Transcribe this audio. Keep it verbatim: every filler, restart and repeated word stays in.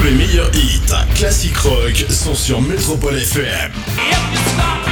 les meilleurs hits classique rock sont sur Métropole F M.